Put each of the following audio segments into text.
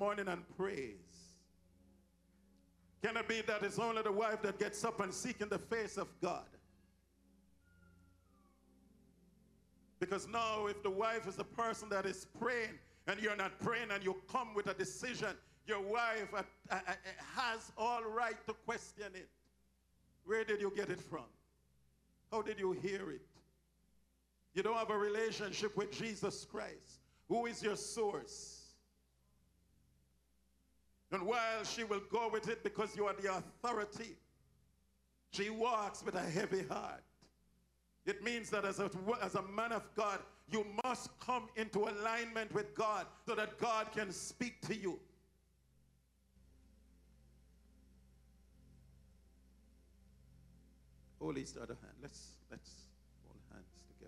morning and prays? Can it be that it's only the wife that gets up and seeking the face of God? Because now if the wife is the person that is praying and you're not praying and you come with a decision, your wife has all right to question it. Where did you get it from? How did you hear it? You don't have a relationship with Jesus Christ, who is your source. And while she will go with it because you are the authority, she walks with a heavy heart. It means that as a man of God, you must come into alignment with God so that God can speak to you. Hold the other hand. Let's hold hands together.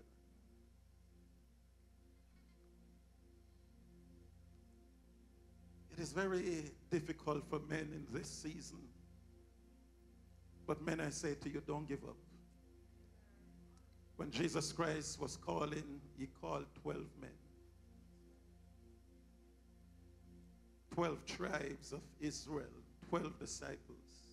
It is very difficult for men in this season. But men, I say to you, don't give up. When Jesus Christ was calling, he called 12 men. 12 tribes of Israel, 12 disciples.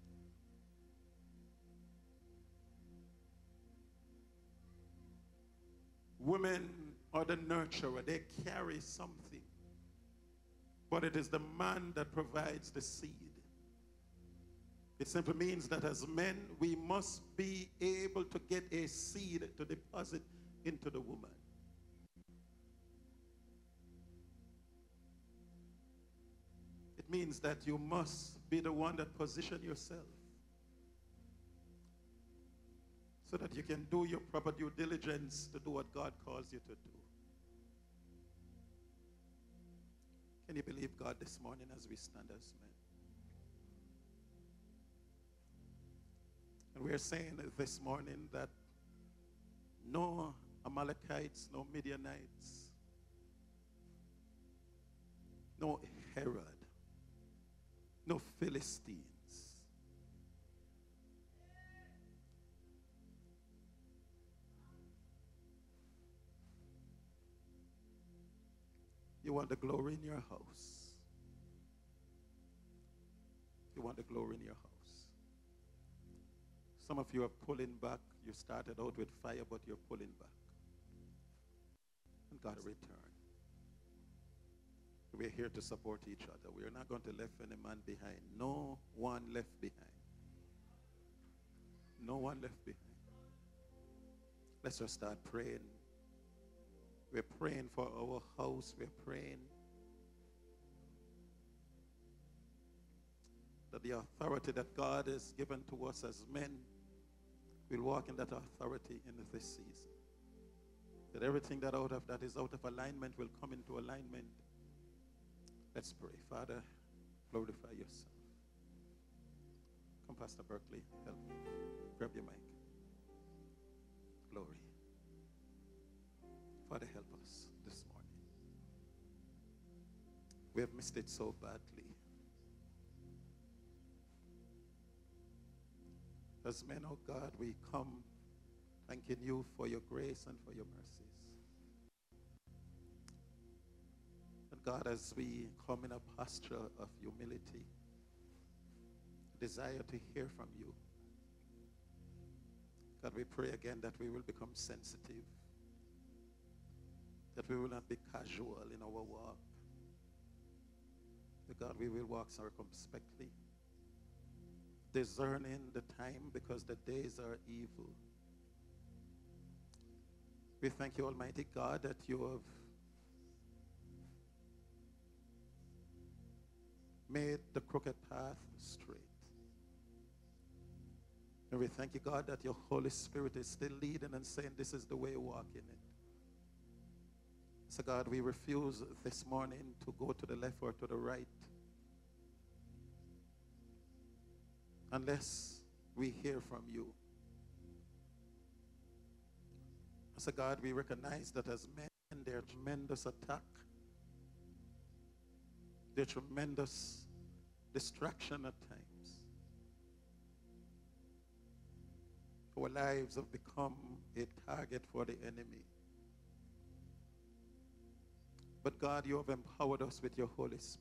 Women are the nurturer. They carry something. But it is the man that provides the seed. It simply means that as men, we must be able to get a seed to deposit into the woman. It means that you must be the one that position yourself so that you can do your proper due diligence to do what God calls you to do. Can you believe God this morning as we stand as men? And we are saying this morning that no Amalekites, no Midianites, no Herod, no Philistines, you want the glory in your house. You want the glory in your house. Some of you are pulling back. You started out with fire, but you're pulling back. And God will return. We're here to support each other. We are not going to leave any man behind. No one left behind. No one left behind. Let's just start praying. We're praying for our house. We're praying that the authority that God has given to us as men will walk in that authority in this season. That everything that is out of alignment will come into alignment. Let's pray. Father, glorify yourself. Come, Pastor Berkeley, help me. Grab your mic. Glory. Father, help us this morning. We have missed it so badly. As men, oh God, we come thanking you for your grace and for your mercies. And God, as we come in a posture of humility, desire to hear from you, God, we pray again that we will become sensitive, that we will not be casual in our walk. That God, we will walk circumspectly, discerning the time because the days are evil. We thank you, Almighty God, that you have made the crooked path straight. And we thank you, God, that your Holy Spirit is still leading and saying this is the way, walk in it. So God, we refuse this morning to go to the left or to the right unless we hear from you. So God, we recognize that as men, there's tremendous attack, there's tremendous distraction at times. Our lives have become a target for the enemy. But God, you have empowered us with your Holy Spirit.